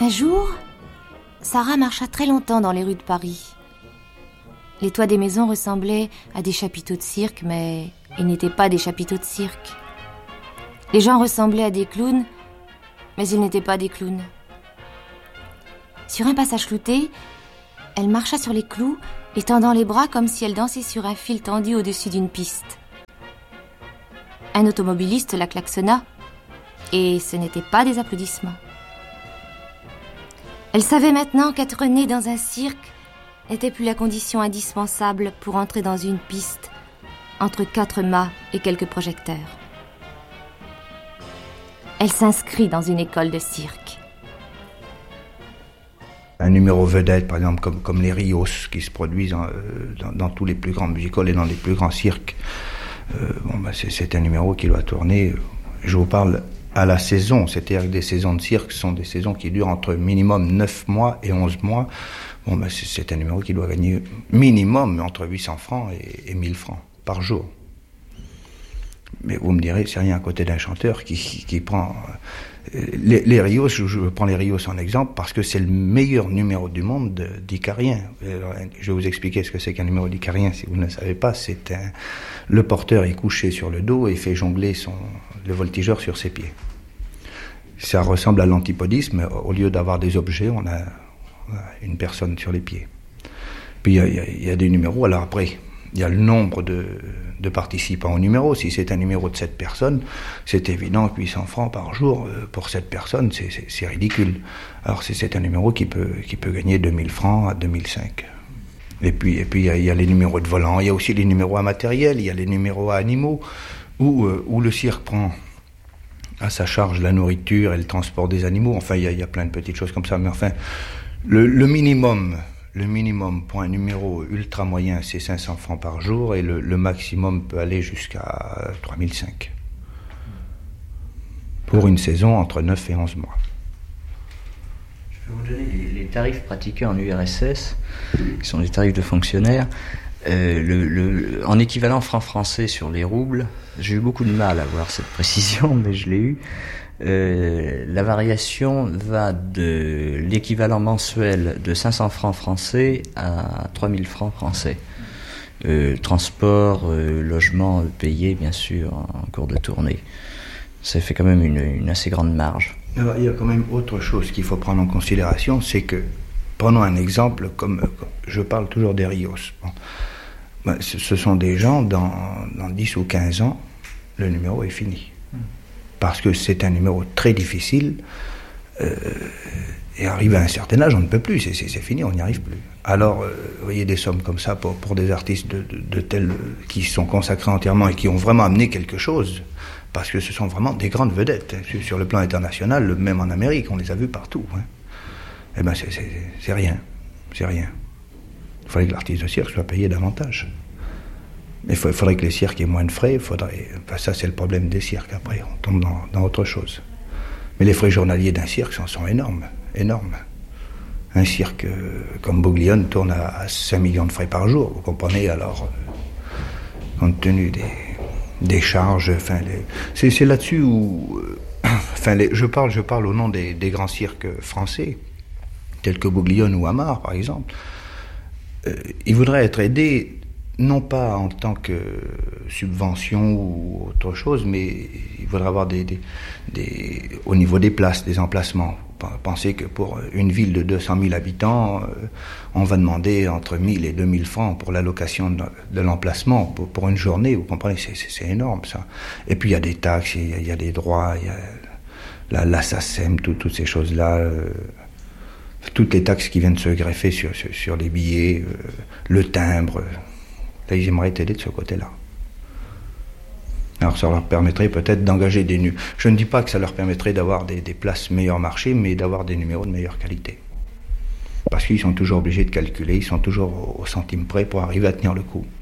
Un jour, Sarah marcha très longtemps dans les rues de Paris. Les toits des maisons ressemblaient à des chapiteaux de cirque, mais ils n'étaient pas des chapiteaux de cirque. Les gens ressemblaient à des clowns, mais ils n'étaient pas des clowns. Sur un passage clouté, elle marcha sur les clous, étendant les bras comme si elle dansait sur un fil tendu au-dessus d'une piste. Un automobiliste la klaxonna, et ce n'étaient pas des applaudissements. Elle savait maintenant qu'être née dans un cirque n'était plus la condition indispensable pour entrer dans une piste entre 4 mâts et quelques projecteurs. Elle s'inscrit dans une école de cirque. Un numéro vedette, par exemple, comme les Rios, qui se produisent dans tous les plus grands musicals et dans les plus grands cirques. C'est un numéro qui doit tourner, je vous parle à la saison, c'est-à-dire que des saisons de cirque sont des saisons qui durent entre minimum 9 mois et 11 mois. C'est un numéro qui doit gagner minimum entre 800 francs et 1000 francs par jour. Mais vous me direz, c'est rien à côté d'un chanteur qui prend... Les Rios, je prends les Rios en exemple parce que c'est le meilleur numéro du monde d'icarien. Je vais vous expliquer ce que c'est qu'un numéro d'icarien si vous ne le savez pas. Le porteur est couché sur le dos et fait jongler le voltigeur sur ses pieds. Ça ressemble à l'antipodisme. Au lieu d'avoir des objets, on a une personne sur les pieds. Puis il y a des numéros. Alors après, il y a le nombre de participants au numéro. Si c'est un numéro de 7 personnes, c'est évident que 800 francs par jour pour 7 personnes, c'est ridicule. Alors c'est un numéro qui peut gagner 2000 francs à 2005. Et puis il y a les numéros de volant, il y a aussi les numéros à matériel, il y a les numéros à animaux, où le cirque prend à sa charge la nourriture et le transport des animaux. Enfin, il y a plein de petites choses comme ça. Mais enfin, le minimum pour un numéro ultra moyen, c'est 500 francs par jour, et le maximum peut aller jusqu'à 3005. Pour une saison entre 9 et 11 mois. Je vais vous donner les tarifs pratiqués en URSS, qui sont des tarifs de fonctionnaires. En équivalent franc français sur les roubles, j'ai eu beaucoup de mal à avoir cette précision, mais je l'ai eu. La variation va de l'équivalent mensuel de 500 francs français à 3000 francs français. Transport, logement payé, bien sûr, en cours de tournée. Ça fait quand même une assez grande marge. Alors, il y a quand même autre chose qu'il faut prendre en considération, c'est que, prenons un exemple, comme je parle toujours des Rios. Ce sont des gens, dans 10 ou 15 ans, le numéro est fini. Parce que c'est un numéro très difficile, et arrivé à un certain âge, on ne peut plus, c'est fini, on n'y arrive plus. Alors, vous voyez, des sommes comme ça pour des artistes de tels qui sont consacrés entièrement et qui ont vraiment amené quelque chose, parce que ce sont vraiment des grandes vedettes, sur le plan international, même en Amérique, on les a vus partout. Eh bien, c'est rien, c'est rien. Il faudrait que l'artiste de cirque soit payé davantage. Il faudrait que les cirques aient moins de frais. Ça, c'est le problème des cirques. Après, on tombe dans autre chose. Mais les frais journaliers d'un cirque sont énormes. Énormes. Un cirque comme Bouglione tourne à 5 millions de frais par jour. Vous comprenez, alors, compte tenu des charges. C'est là-dessus où... je parle au nom des grands cirques français, tels que Bouglione ou Hamar, par exemple. Ils voudraient être aidés, non pas en tant que subvention ou autre chose, mais il faudrait avoir au niveau des places, des emplacements. Pensez que pour une ville de 200 000 habitants, on va demander entre 1000 et 2000 francs pour l'allocation de l'emplacement pour une journée. Vous comprenez, c'est énorme ça. Et puis il y a des taxes, il y a des droits, il y a la SACEM, toutes ces choses-là. Toutes les taxes qui viennent se greffer sur les billets, le timbre. Là, ils aimeraient aider de ce côté-là. Alors, ça leur permettrait peut-être d'engager des... Je ne dis pas que ça leur permettrait d'avoir des places meilleur marché, mais d'avoir des numéros de meilleure qualité. Parce qu'ils sont toujours obligés de calculer, ils sont toujours au centime près pour arriver à tenir le coup.